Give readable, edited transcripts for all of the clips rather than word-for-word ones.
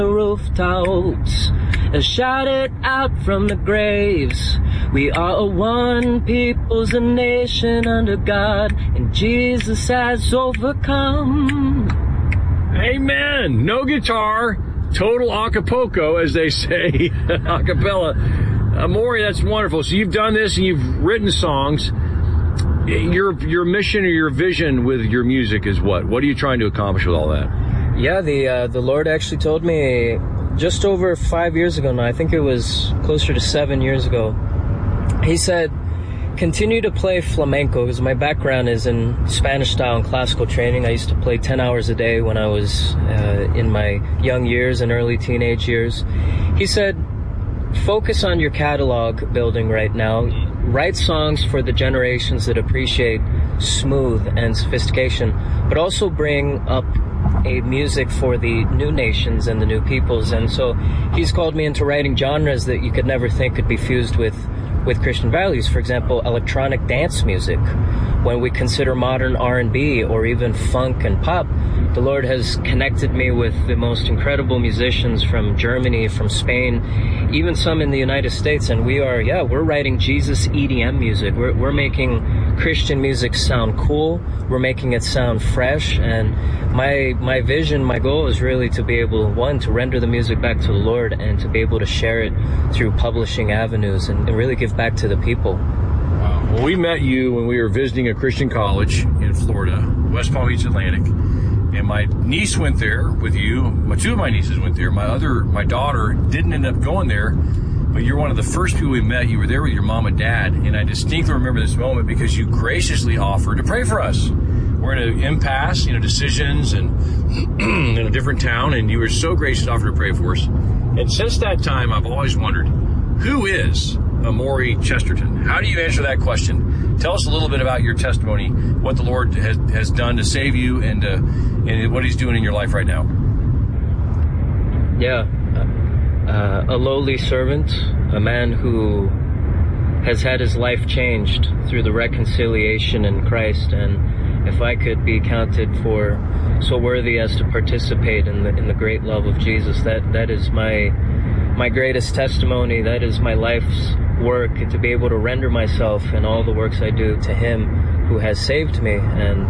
rooftops and shout it out from the graves. We are a one people's a nation under God, and Jesus has overcome. Amen. No guitar, total Acapulco, as they say, acapella. Maury, that's wonderful. So you've done this and you've written songs. Your mission or your vision with your music is what? What are you trying to accomplish with all that? Yeah, the Lord actually told me just over 5 years ago now, I think it was closer to 7 years ago, he said, continue to play flamenco, because my background is in Spanish style and classical training. I used to play 10 hours a day when I was in my young years and early teenage years. He said, focus on your catalog building right now. Write songs for the generations that appreciate smooth and sophistication, but also bring up a music for the new nations and the new peoples. And so he's called me into writing genres that you could never think could be fused with Christian values. For example, electronic dance music. When we consider modern R&B or even funk and pop, the Lord has connected me with the most incredible musicians from Germany, from Spain, even some in the United States. And we're writing Jesus EDM music. We're making Christian music sound cool. We're making it sound fresh. And my vision, my goal is really to be able, one, to render the music back to the Lord, and to be able to share it through publishing avenues and really give back to the people. Wow. Well, we met you when we were visiting a Christian college in Florida, West Palm Beach Atlantic. And my niece went there with you. Two of my nieces went there. My daughter didn't end up going there, but you're one of the first people we met. You were there with your mom and dad, and I distinctly remember this moment because you graciously offered to pray for us. We're in an impasse, decisions, and in a different town, and you were so gracious to offer to pray for us. And since that time, I've always wondered, who is Maury Chesterton? How do you answer that question? Tell us a little bit about your testimony, what the Lord has done to save you, and what He's doing in your life right now. Yeah, a lowly servant, a man who has had his life changed through the reconciliation in Christ. And if I could be counted for so worthy as to participate in the great love of Jesus, that is my greatest testimony. That is my life's work, to be able to render myself and all the works I do to Him who has saved me. And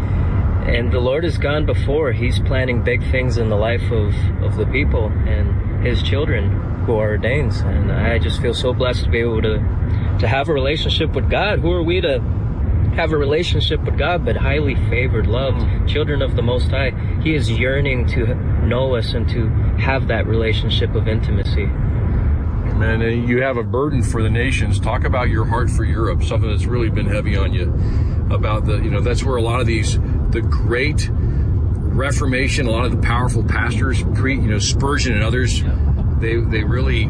the Lord has gone before. He's planning big things in the life of the people and His children who are ordained. And I just feel so blessed to be able to have a relationship with God. Who are we to have a relationship with God but highly favored, loved, children of the Most High? He is yearning to know us and to have that relationship of intimacy. Amen. And you have a burden for the nations. Talk about your heart for Europe, something that's really been heavy on you. About that's where a lot of the great Reformation, a lot of the powerful pastors, Spurgeon and others, they really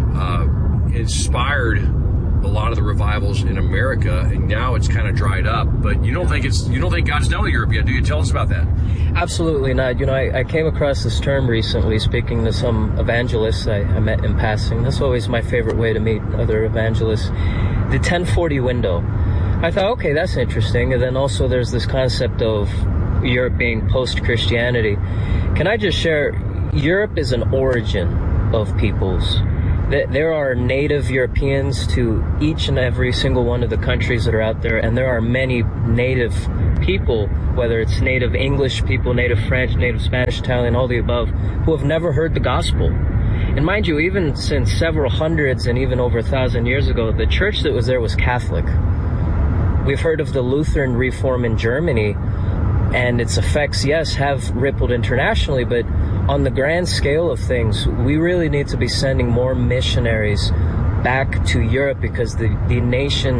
inspired a lot of the revivals in America, and now it's kind of dried up. But you don't think God's done with Europe yet, do you? Tell us about that. Absolutely not. I came across this term recently speaking to some evangelists I met in passing. That's always my favorite way to meet other evangelists. The 1040 window. I thought, okay, that's interesting. And then also there's this concept of Europe being post-Christianity. Can I just share, Europe is an origin of peoples. There are native Europeans to each and every single one of the countries that are out there, and there are many native people, whether it's native English people, native French, native Spanish, Italian, all the above, who have never heard the gospel. And mind you, even since several hundreds and even over 1,000 years ago, the church that was there was Catholic. We've heard of the Lutheran Reform in Germany, and its effects, yes, have rippled internationally, but on the grand scale of things, we really need to be sending more missionaries back to Europe, because the nation,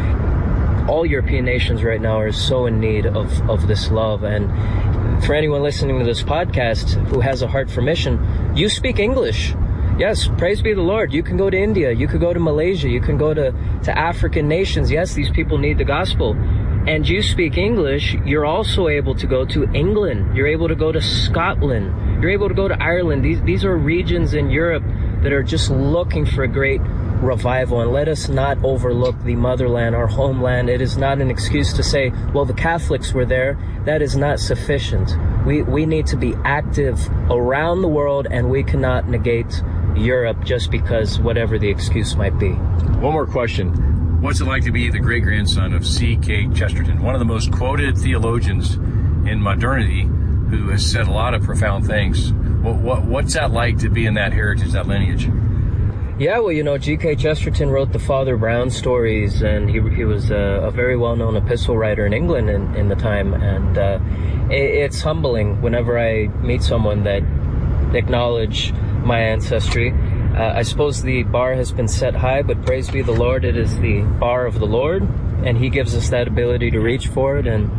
all European nations right now are so in need of this love. And for anyone listening to this podcast who has a heart for mission, you speak English. Yes, praise be the Lord. You can go to India, you could go to Malaysia, you can go to African nations. Yes, these people need the gospel. And you speak English, you're also able to go to England. You're able to go to Scotland. You're able to go to Ireland. These are regions in Europe that are just looking for a great revival, and let us not overlook the motherland, our homeland. It is not an excuse to say, well, the Catholics were there. That is not sufficient. We need to be active around the world, and we cannot negate Europe just because whatever the excuse might be. One more question. What's it like to be the great-grandson of C.K. Chesterton, one of the most quoted theologians in modernity, who has said a lot of profound things? What's that like to be in that heritage, that lineage? Yeah, well, G.K. Chesterton wrote the Father Brown stories, and he was a very well-known epistle writer in England in the time, and it's humbling whenever I meet someone that acknowledge my ancestry. I suppose the bar has been set high, but praise be the Lord, it is the bar of the Lord, and He gives us that ability to reach for it, and,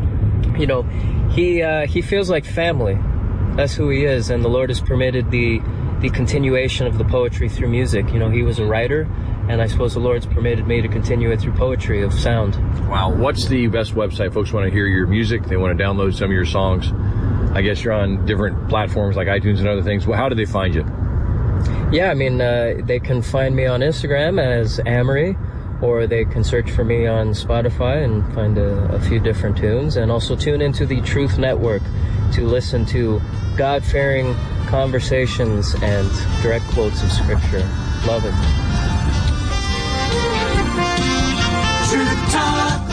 he feels like family. That's who He is, and the Lord has permitted the continuation of the poetry through music. He was a writer, and I suppose the Lord's permitted me to continue it through poetry of sound. Wow. What's the best website? Folks want to hear your music. They want to download some of your songs. I guess you're on different platforms like iTunes and other things. Well, how do they find you? Yeah, they can find me on Instagram as Amory, or they can search for me on Spotify and find a few different tunes, and also tune into the Truth Network to listen to God-fearing conversations and direct quotes of Scripture. Love it. Truth Talk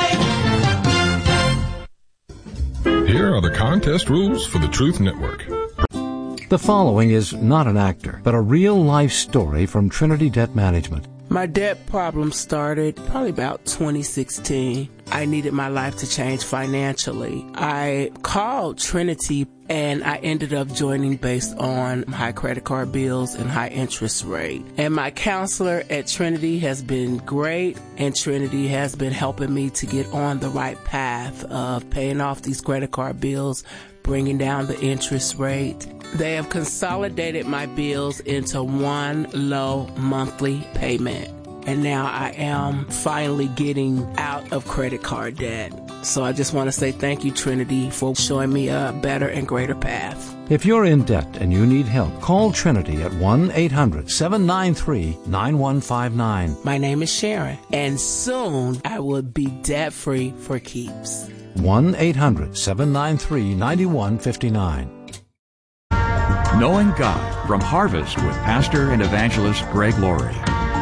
Live. Here are the contest rules for the Truth Network. The following is not an actor, but a real-life story from Trinity Debt Management. My debt problem started probably about 2016. I needed my life to change financially. I called Trinity and I ended up joining based on high credit card bills and high interest rate. And my counselor at Trinity has been great, and Trinity has been helping me to get on the right path of paying off these credit card bills, bringing down the interest rate. They have consolidated my bills into one low monthly payment. And now I am finally getting out of credit card debt. So I just want to say thank you, Trinity, for showing me a better and greater path. If you're in debt and you need help, call Trinity at 1-800-793-9159. My name is Sharon, and soon I will be debt-free for keeps. 1-800-793-9159. Knowing God from Harvest with Pastor and Evangelist Greg Laurie.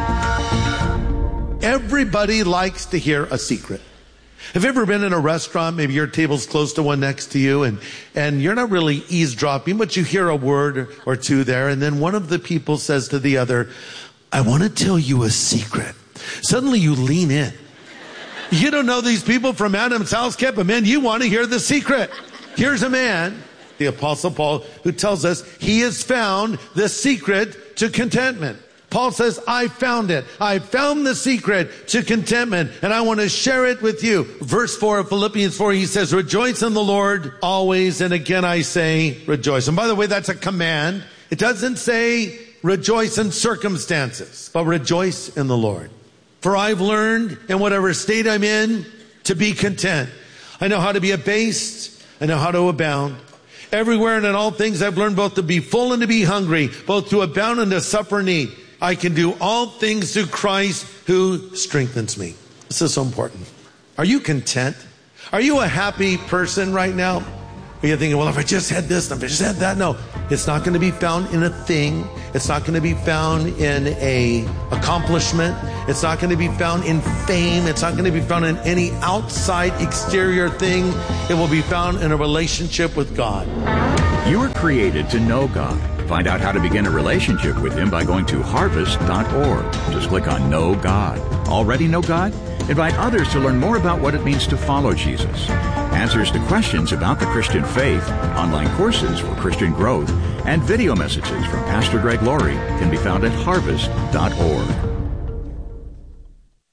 Everybody likes to hear a secret. Have you ever been in a restaurant? Maybe your table's close to one next to you, and you're not really eavesdropping, but you hear a word or two there, and then one of the people says to the other, I want to tell you a secret. Suddenly you lean in. You don't know these people from Adam's house, kept them in. You want to hear the secret. Here's a man, the Apostle Paul, who tells us he has found the secret to contentment. Paul says, I found it. I found the secret to contentment, and I want to share it with you. Verse 4 of Philippians 4, he says, rejoice in the Lord always, and again I say rejoice. And by the way, that's a command. It doesn't say rejoice in circumstances, but rejoice in the Lord. For I've learned in whatever state I'm in to be content. I know how to be abased. I know how to abound. Everywhere and in all things I've learned both to be full and to be hungry, both to abound and to suffer need. I can do all things through Christ who strengthens me. This is so important. Are you content? Are you a happy person right now? Are you thinking, well, if I just had this, if I just had that? No, it's not going to be found in a thing. It's not going to be found in a accomplishment. It's not going to be found in fame. It's not going to be found in any outside exterior thing. It will be found in a relationship with God. You were created to know God. Find out how to begin a relationship with Him by going to harvest.org. Just click on Know God. Already know God? Invite others to learn more about what it means to follow Jesus. Answers to questions about the Christian faith, online courses for Christian growth, and video messages from Pastor Greg Laurie can be found at harvest.org.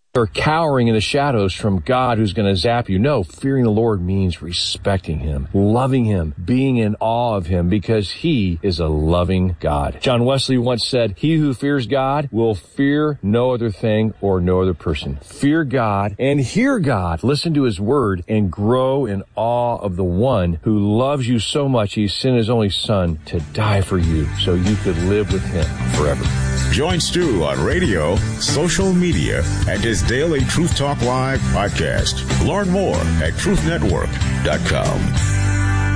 or cowering in the shadows from God who's going to zap you. No, fearing the Lord means respecting Him, loving Him, being in awe of Him, because He is a loving God. John Wesley once said, "He who fears God will fear no other thing or no other person." Fear God and hear God, listen to His word, and grow in awe of the one who loves you so much He sent His only Son to die for you so you could live with Him forever. Join Stu on radio, social media, and his daily Truth Talk Live podcast. Learn more at truthnetwork.com.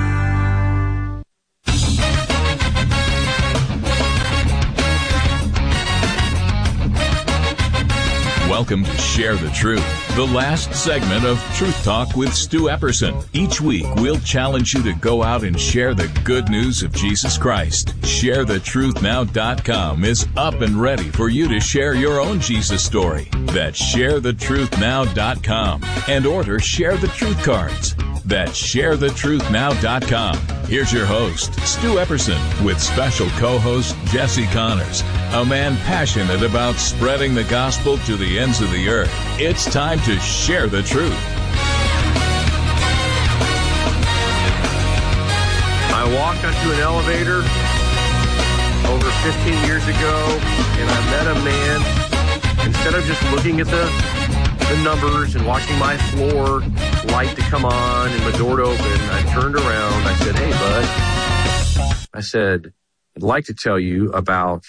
Welcome to Share the Truth, the last segment of Truth Talk with Stu Epperson. Each week, we'll challenge you to go out and share the good news of Jesus Christ. ShareTheTruthNow.com is up and ready for you to share your own Jesus story. That's ShareTheTruthNow.com, and order Share the Truth cards. That's ShareTheTruthNow.com. Here's your host, Stu Epperson, with special co-host Jesse Connors, a man passionate about spreading the gospel to the ends of the earth. It's time to share the truth. I walked onto an elevator over 15 years ago, and I met a man. Instead of just looking at the numbers and watching my floor light to come on and my door to open, I turned around. I said, "Hey, bud," I said, "I'd like to tell you about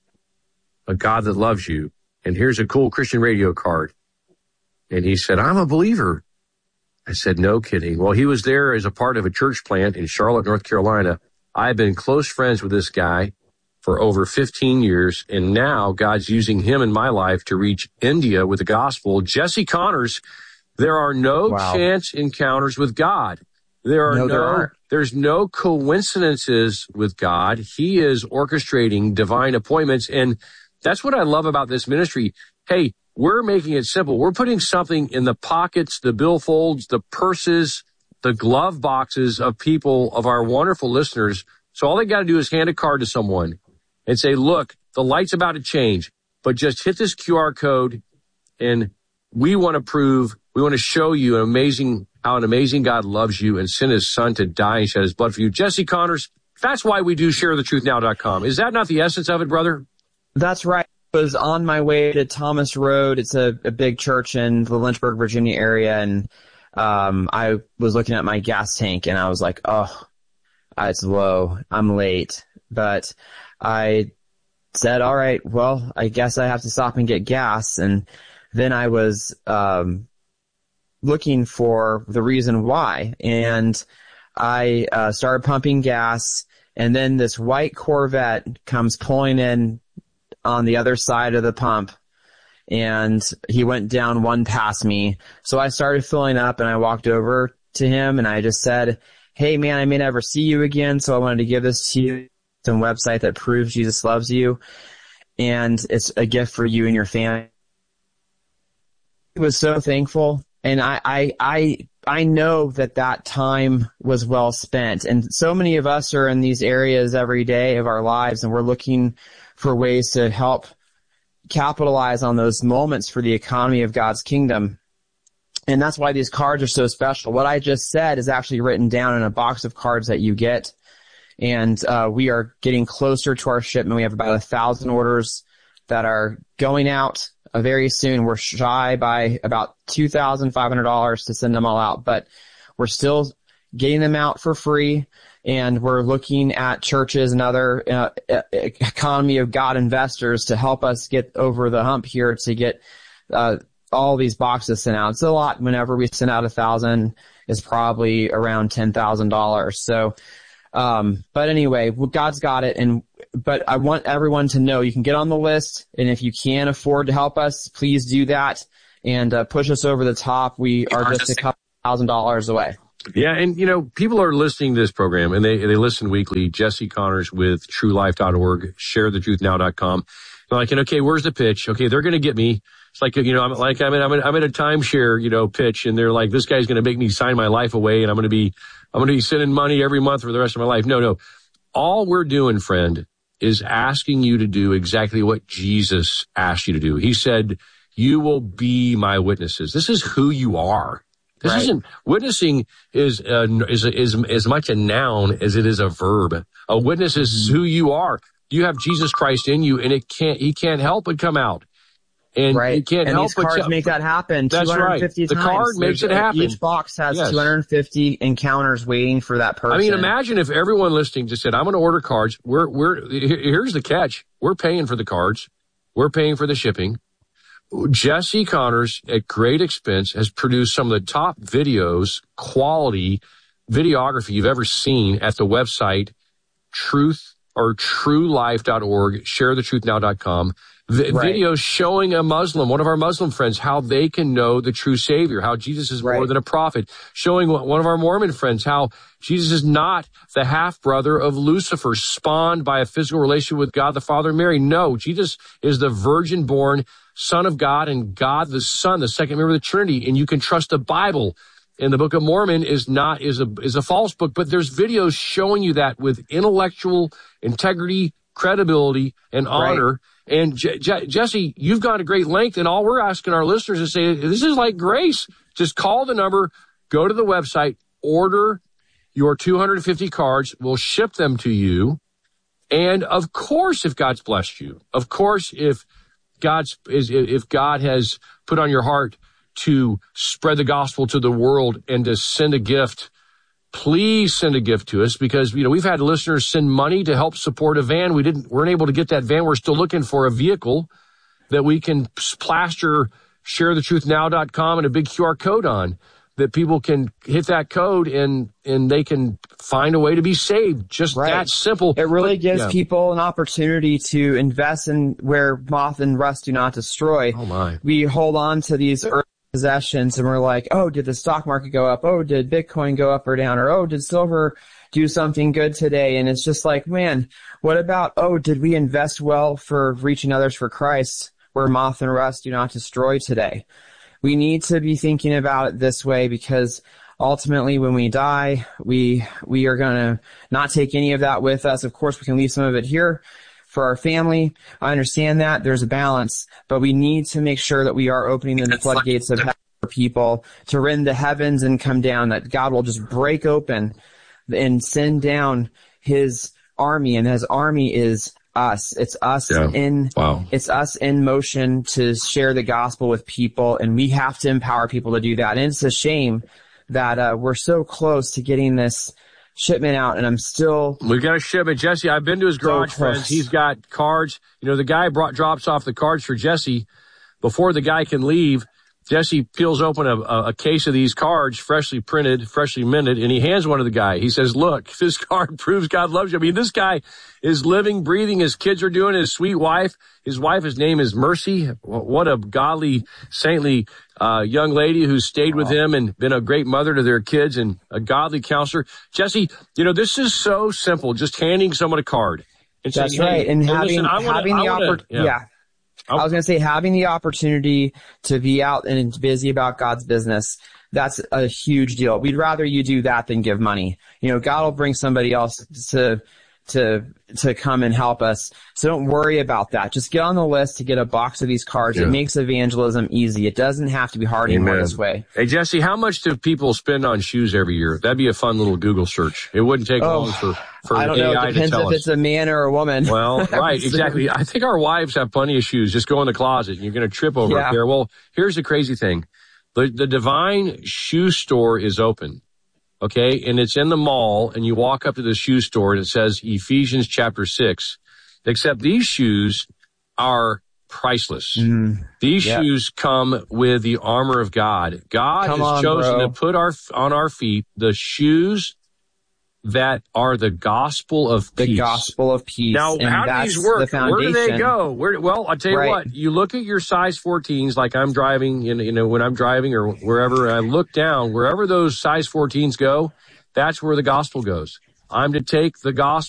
a God that loves you. And here's a cool Christian radio card." And he said, "I'm a believer." I said, "No kidding." Well, he was there as a part of a church plant in Charlotte, North Carolina. I've been close friends with this guy for over 15 years, and now God's using him in my life to reach India with the gospel. Jesse Connors, there are no chance encounters with God. There's no coincidences with God. He is orchestrating divine appointments, and that's what I love about this ministry. Hey, we're making it simple. We're putting something in the pockets, the billfolds, the purses, the glove boxes of people, of our wonderful listeners. So all they got to do is hand a card to someone and say, "Look, the light's about to change, but just hit this QR code, and we want to show you how an amazing God loves you and sent His Son to die and shed His blood for you." Jesse Connors, that's why we do ShareTheTruthNow.com. Is that not the essence of it, brother? That's right. I was on my way to Thomas Road. It's a big church in the Lynchburg, Virginia area, and I was looking at my gas tank, and I was like, "Oh, it's low. I'm late." But I said, "All right, well, I guess I have to stop and get gas." And then I was looking for the reason why, and I started pumping gas, and then this white Corvette comes pulling in on the other side of the pump, and he went down one past me. So I started filling up, and I walked over to him, and I just said, "Hey, man, I may never see you again, so I wanted to give this to you. It's a website that proves Jesus loves you, and it's a gift for you and your family." He was so thankful, and I know that time was well spent. And so many of us are in these areas every day of our lives, and we're looking for ways to help capitalize on those moments for the economy of God's kingdom. And that's why these cards are so special. What I just said is actually written down in a box of cards that you get. And we are getting closer to our shipment. We have about 1,000 orders that are going out very soon. We're shy by about $2,500 to send them all out, but we're still getting them out for free. And we're looking at churches and other economy of God investors to help us get over the hump here to get all these boxes sent out. It's a lot. Whenever we send out 1,000, it's probably around $10,000. So, but anyway, God's got it. But I want everyone to know you can get on the list, and if you can afford to help us, please do that and push us over the top. We are just a couple $1,000 away. Yeah, and people are listening to this program, and they listen weekly. Jesse Connors with TrueLife.org, ShareTheTruthNow.com. They're like, okay, where's the pitch? Okay, they're going to get me. It's like, I'm in a timeshare, pitch, and they're like, this guy's going to make me sign my life away, and I'm going to be sending money every month for the rest of my life. No. All we're doing, friend, is asking you to do exactly what Jesus asked you to do. He said, you will be my witnesses. This is who you are. This isn't witnessing is as much a noun as it is a verb. A witness is who you are. You have Jesus Christ in you, and he can't help but come out. And it can't and help these cards make that happen. That's 250 right. The card makes it happen. Each box has 250 encounters waiting for that person. I mean, imagine if everyone listening just said, "I'm going to order cards." Here's the catch: we're paying for the cards, we're paying for the shipping. Jesse Connors, at great expense, has produced some of the top videos, quality videography you've ever seen at the website truelife.org, sharethetruthnow.com. Videos showing a Muslim, one of our Muslim friends, how they can know the true Savior, how Jesus is more than a prophet. Showing one of our Mormon friends how Jesus is not the half-brother of Lucifer, spawned by a physical relationship with God the Father and Mary. No, Jesus is the virgin-born Son of God and God the Son, the second member of the Trinity, and you can trust the Bible. And the Book of Mormon is a false book, but there's videos showing you that with intellectual integrity, credibility, and honor. And Jesse, you've gone to great length, and all we're asking our listeners is say, this is like grace. Just call the number, go to the website, order your 250 cards. We'll ship them to you. And of course, if God's blessed you, of course, if God has put on your heart to spread the gospel to the world and to send a gift, please send a gift to us, because, we've had listeners send money to help support a van. We weren't able to get that van. We're still looking for a vehicle that we can plaster sharethetruthnow.com and a big QR code on, that people can hit that code and they can find a way to be saved. Just that simple. It really gives people an opportunity to invest in where moth and rust do not destroy. Oh my. We hold on to these possessions and we're like, oh, did the stock market go up? Oh, did Bitcoin go up or down? Or, oh, did silver do something good today? And it's just like, man, what about, oh, did we invest well for reaching others for Christ, where moth and rust do not destroy today? We need to be thinking about it this way, because ultimately when we die, we are going to not take any of that with us. Of course, we can leave some of it here for our family. I understand that there's a balance, but we need to make sure that we are opening the floodgates of heaven for people to rend the heavens and come down, that God will just break open and send down his army, and his army is us. It's us it's us in motion to share the gospel with people, and we have to empower people to do that. And it's a shame that we're so close to getting this shipment out, and we've got a shipment. Jesse, I've been to his garage, friends. He's got cards. The guy drops off the cards for Jesse. Before the guy can leave, Jesse peels open a case of these cards, freshly printed, freshly minted, and he hands one to the guy. He says, look, this card proves God loves you. I mean, this guy is living, breathing. His kids are doing it. His sweet wife. His wife, his name is Mercy. What a godly, saintly young lady who's stayed with him and been a great mother to their kids and a godly counselor. Jesse, this is so simple, just handing someone a card. And that's saying, right. And having the opportunity. I was going to say, having the opportunity to be out and busy about God's business, that's a huge deal. We'd rather you do that than give money. God will bring somebody else to come and help us. So don't worry about that. Just get on the list to get a box of these cards. Yeah. It makes evangelism easy. It doesn't have to be hard anymore this way. Hey, Jesse, how much do people spend on shoes every year? That'd be a fun little Google search. It wouldn't take long for I don't know. It depends if it's a man or a woman. Well, right, exactly. I think our wives have plenty of shoes. Just go in the closet and you're going to trip over it there. Well, here's the crazy thing. The Divine Shoe Store is open. Okay, and it's in the mall, and you walk up to the shoe store, and it says Ephesians chapter 6. Except these shoes are priceless. These shoes come with the armor of God. God has chosen to put on our feet the shoes that are the gospel of peace. The gospel of peace. Now, how do these work? Where do they go? Well, I'll tell you what. You look at your size 14s, like I'm driving, when I'm driving or wherever, I look down, wherever those size 14s go, that's where the gospel goes. I'm to take the